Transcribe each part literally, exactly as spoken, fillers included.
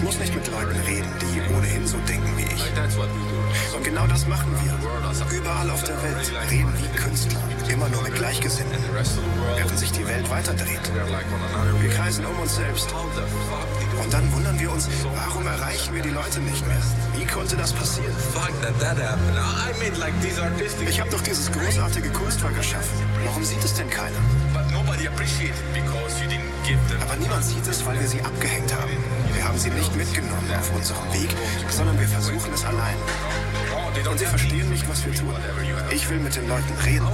muss nicht mit Leuten reden, die ohnehin so denken wie ich. Und genau das machen wir. Überall auf der Welt reden wie Künstler, immer nur mit Gleichgesinnten, während sich die Welt weiterdreht. Wir kreisen um uns selbst. Und dann wundern wir uns, warum erreichen wir die Leute nicht mehr? Wie konnte das passieren? Ich habe doch dieses großartige Kunstwerk geschaffen. Warum sieht es denn keiner? Aber niemand sieht es, weil wir sie abgehängt haben. Wir haben sie nicht mitgenommen auf unserem Weg, sondern wir versuchen es allein. Und sie verstehen nicht, was wir tun. Ich will mit den Leuten reden.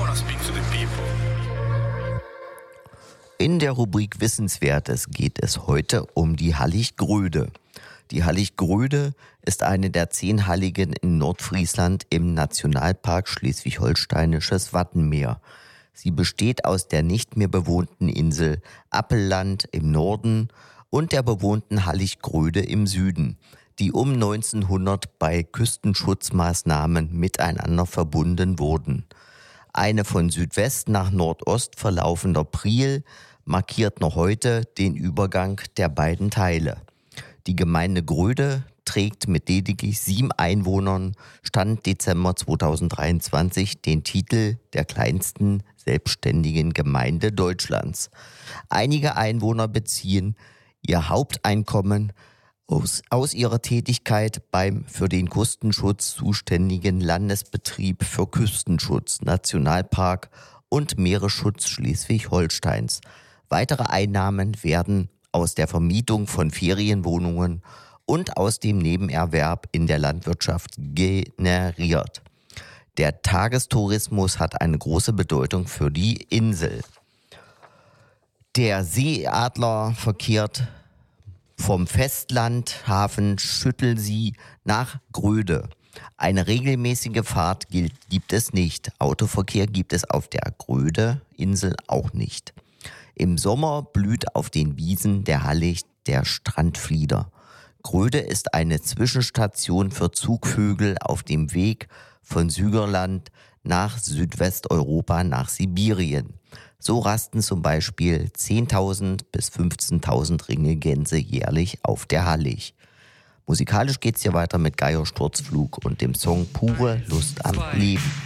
In der Rubrik Wissenswertes geht es heute um die Hallig-Gröde. Die Hallig-Gröde ist eine der zehn Halligen in Nordfriesland im Nationalpark Schleswig-Holsteinisches Wattenmeer. Sie besteht aus der nicht mehr bewohnten Insel Appelland im Norden und der bewohnten Hallig-Gröde im Süden, die um neunzehnhundert bei Küstenschutzmaßnahmen miteinander verbunden wurden. Eine von Südwest nach Nordost verlaufender Priel markiert noch heute den Übergang der beiden Teile. Die Gemeinde Gröde trägt mit lediglich sieben Einwohnern Stand Dezember zweitausenddreiundzwanzig den Titel der kleinsten selbstständigen Gemeinde Deutschlands. Einige Einwohner beziehen ihr Haupteinkommen aus, aus ihrer Tätigkeit beim für den Küstenschutz zuständigen Landesbetrieb für Küstenschutz, Nationalpark und Meeresschutz Schleswig-Holsteins. Weitere Einnahmen werden aus der Vermietung von Ferienwohnungen und aus dem Nebenerwerb in der Landwirtschaft generiert. Der Tagestourismus hat eine große Bedeutung für die Insel. Der Seeadler verkehrt vom Festlandhafen Schüttelsee nach Gröde. Eine regelmäßige Fahrt gilt, gibt es nicht. Autoverkehr gibt es auf der Gröde-Insel auch nicht. Im Sommer blüht auf den Wiesen der Hallig der Strandflieder. Gröde ist eine Zwischenstation für Zugvögel auf dem Weg von Sügerland nach Südwesteuropa nach Sibirien. So rasten zum Beispiel zehntausend bis fünfzehntausend Ringelgänse jährlich auf der Hallig. Musikalisch geht's hier weiter mit Geier Sturzflug und dem Song Pure Lust am Leben.